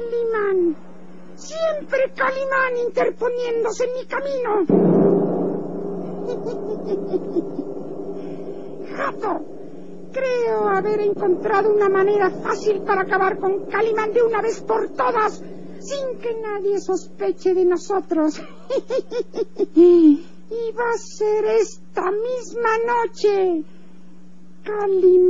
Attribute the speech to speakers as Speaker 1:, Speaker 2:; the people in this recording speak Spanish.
Speaker 1: Calimán. Siempre Calimán interponiéndose en mi camino. Gato, creo haber encontrado una manera fácil para acabar con Calimán de una vez por todas, sin que nadie sospeche de nosotros. Y va a ser esta misma noche. Calimán.